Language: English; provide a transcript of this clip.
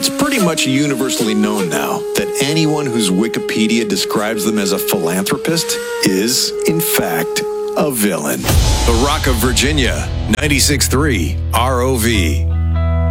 It's pretty much universally known now that anyone whose Wikipedia describes them as a philanthropist is, in fact, a villain. The Rock of Virginia, 96.3 ROV.